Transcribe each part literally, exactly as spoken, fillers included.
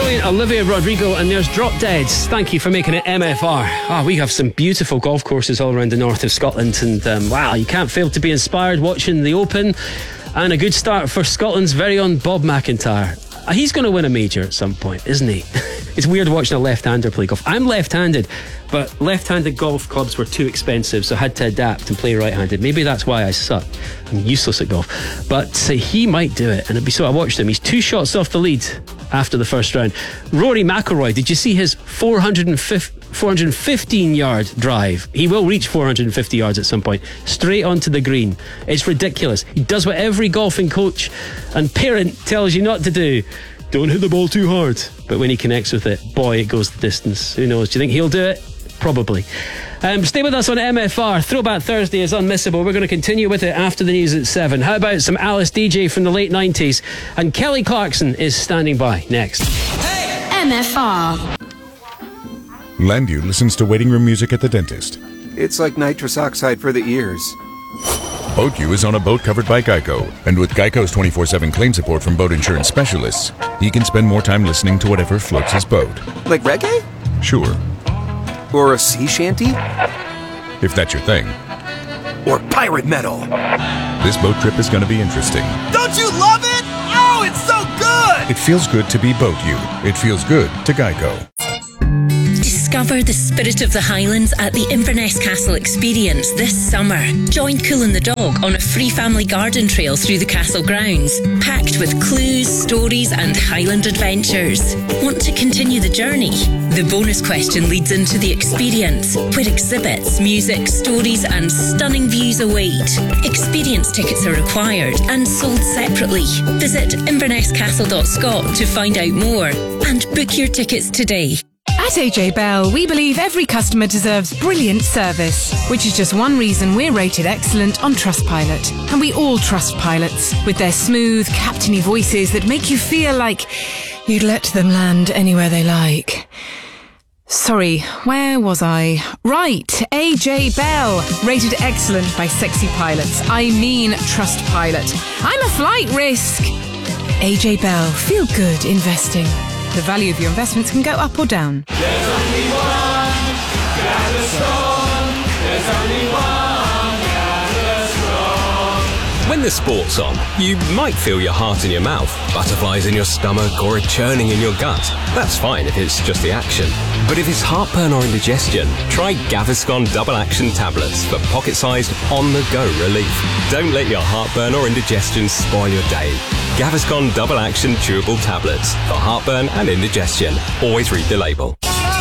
brilliant Olivia Rodrigo, and there's Drop Deads. Thank you for making it M F R. Ah, we have some beautiful golf courses all around the north of Scotland, and um, wow, you can't fail to be inspired watching the Open, and a good start for Scotland's very own Bob McIntyre. Uh, he's going to win a major at some point, isn't he? It's weird watching a left-hander play golf. I'm left-handed, but left-handed golf clubs were too expensive, so I had to adapt and play right-handed. Maybe that's why I suck. I'm useless at golf. But uh, he might do it, and it'd be so. I watched him. He's two shots off the lead after the first round. Rory McIlroy, did you see his four hundred fifteen yard drive? He will reach four hundred fifty yards at some point, straight onto the green. It's ridiculous. He does what every golfing coach and parent tells you not to do. Don't hit the ball too hard. But when he connects with it, boy, it goes the distance. Who knows? Do you think he'll do it? Probably. Um, stay with us on M F R. Throwback Thursday is unmissable. We're going to continue with it after the news at seven. How about some Alice D J from the late nineties? And Kelly Clarkson is standing by next. Hey! M F R. Landu listens to waiting room music at the dentist. It's like nitrous oxide for the ears. BoatU is on a boat covered by Geico, and with Geico's twenty-four seven claim support from boat insurance specialists, he can spend more time listening to whatever floats his boat. Like reggae? Sure. Or a sea shanty? If that's your thing. Or pirate metal. This boat trip is going to be interesting. Don't you love it? Oh, it's so good! It feels good to be BoatU. It feels good to Geico. Discover the spirit of the Highlands at the Inverness Castle Experience this summer. Join Cool and the Dog on a free family garden trail through the castle grounds, packed with clues, stories and Highland adventures. Want to continue the journey? The bonus question leads into the experience, where exhibits, music, stories and stunning views await. Experience tickets are required and sold separately. Visit inverness castle dot scot to find out more and book your tickets today. At A J Bell, we believe every customer deserves brilliant service, which is just one reason we're rated excellent on Trustpilot. And we all trust pilots, with their smooth, captainy voices that make you feel like you'd let them land anywhere they like. Sorry, where was I? Right, A J Bell, rated excellent by sexy pilots. I mean Trustpilot. I'm a flight risk. A J Bell, feel good investing. The value of your investments can go up or down. There's only one Gaviscon. There's only one Gaviscon. When the sport's on, you might feel your heart in your mouth, butterflies in your stomach, or a churning in your gut. That's fine if it's just the action. But if it's heartburn or indigestion, try Gaviscon Double Action Tablets for pocket-sized, on-the-go relief. Don't let your heartburn or indigestion spoil your day. Gaviscon Double Action Chewable Tablets for heartburn and indigestion. Always read the label.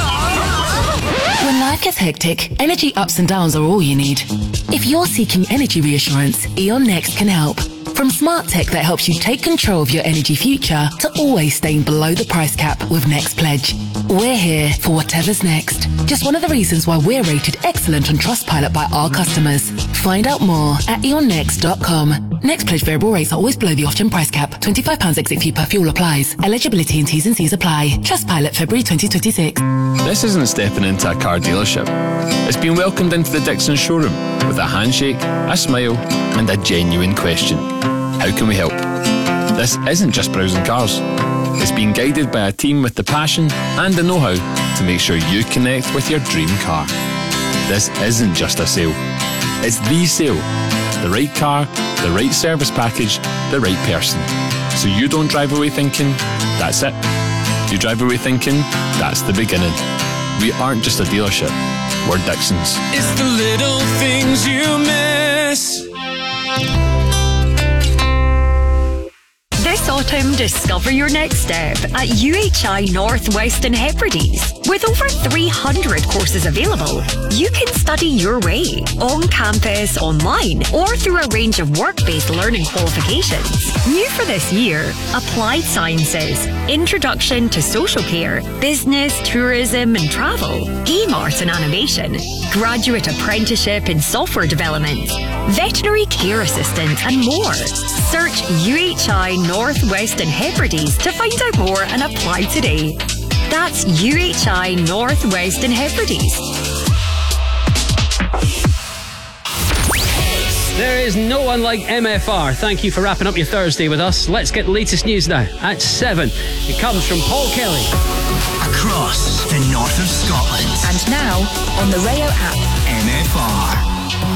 When life gets hectic, energy ups and downs are all you need. If you're seeking energy reassurance, E.ON Next can help. From smart tech that helps you take control of your energy future to always staying below the price cap with Next Pledge. We're here for whatever's next. Just one of the reasons why we're rated excellent on Trustpilot by our customers. Find out more at eon next dot com. Next Pledge variable rates are always below the off-gen price cap. twenty-five pounds exit fee per fuel applies. Eligibility and T's and C's apply. Trustpilot February twenty twenty-six. This isn't stepping into a car dealership. It's been welcomed into the Dixon showroom with a handshake, a smile and a genuine question. How can we help? This isn't just browsing cars. It's being guided by a team with the passion and the know-how to make sure you connect with your dream car. This isn't just a sale. It's the sale. The right car, the right service package, the right person. So you don't drive away thinking, that's it. You drive away thinking, that's the beginning. We aren't just a dealership. We're Dixons. It's the little things you miss. This autumn, discover your next step at U H I North Western Hebrides. With over three hundred courses available, you can study your way, on campus, online, or through a range of work-based learning qualifications. New for this year, Applied Sciences, Introduction to Social Care, Business, Tourism and Travel, Game Art and Animation, Graduate Apprenticeship in Software Development, Veterinary Care Assistant and more. Search U H I North Western Hebrides to find out more and apply today. That's U H I North Western Hebrides. There is no one like M F R. Thank you for wrapping up your Thursday with us. Let's get the latest news now at seven. It comes from Paul Kelly. Across the north of Scotland. And now on the Rayo app. M F R.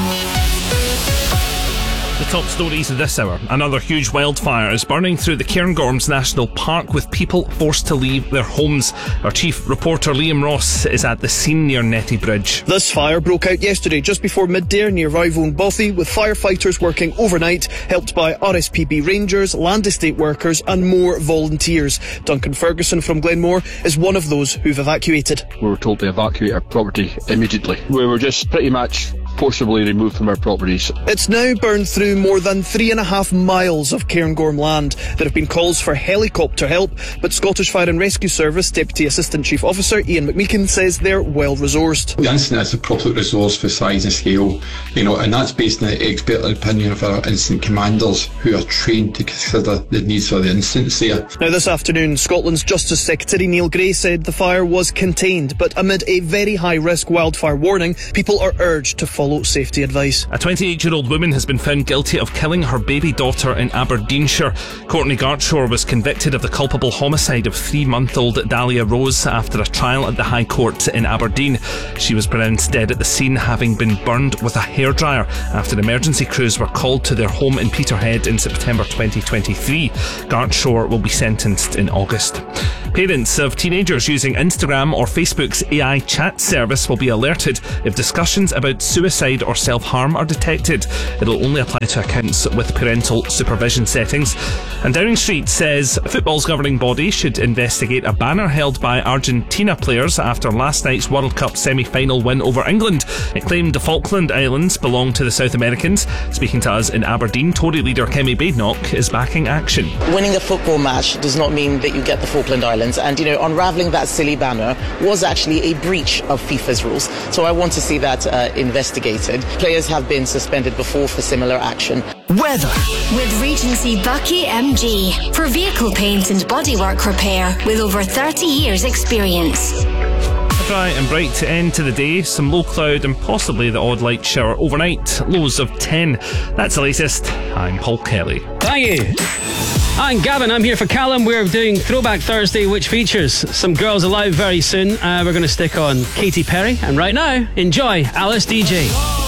The top stories of this hour. Another huge wildfire is burning through the Cairngorms National Park, with people forced to leave their homes. Our chief reporter Liam Ross is at the scene near Netty Bridge. This fire broke out yesterday just before midday near Rowvone Bothy, with firefighters working overnight, helped by R S P B Rangers, land estate workers and more volunteers. Duncan Ferguson from Glenmore is one of those who've evacuated. We were told to evacuate our property immediately. We were just pretty much forcibly removed from our properties. It's now burned through more than three and a half miles of Cairngorm land. There have been calls for helicopter help, but Scottish Fire and Rescue Service Deputy Assistant Chief Officer Ian McMeekin says they're well resourced. The incident is appropriately resourced for size and scale, you know, and that's based on the expert opinion of our incident commanders who are trained to consider the needs for the incidents there. Now this afternoon, Scotland's Justice Secretary Neil Gray said the fire was contained, but amid a very high risk wildfire warning, people are urged to follow safety advice. A twenty-eight-year-old woman has been found guilty of killing her baby daughter in Aberdeenshire. Courtney Gartshaw was convicted of the culpable homicide of three-month-old Dahlia Rose after a trial at the High Court in Aberdeen. She was pronounced dead at the scene, having been burned with a hairdryer after emergency crews were called to their home in Peterhead in September twenty twenty-three. Gartshaw will be sentenced in August. Parents of teenagers using Instagram or Facebook's A I chat service will be alerted if discussions about suicide or self-harm are detected. It'll only apply to accounts with parental supervision settings. And Downing Street says football's governing body should investigate a banner held by Argentina players after last night's World Cup semi-final win over England. It claimed the Falkland Islands belong to the South Americans. Speaking to us in Aberdeen, Tory leader Kemi Badenoch is backing action. Winning a football match does not mean that you get the Falkland Islands. And, you know, unravelling that silly banner was actually a breach of FIFA's rules. So I want to see that uh, investigated. Players have been suspended before for similar action. Weather. With Regency Bucky M G for vehicle paint and bodywork repair with over thirty years experience. A dry and bright end to the day, some low cloud and possibly the odd light shower overnight, lows of ten. That's the latest. I'm Paul Kelly. Thank you. I'm Gavin, I'm here for Callum. We're doing Throwback Thursday, which features some Girls Alive very soon. Uh, we're going to stick on Katy Perry, and right now, enjoy Alice D J.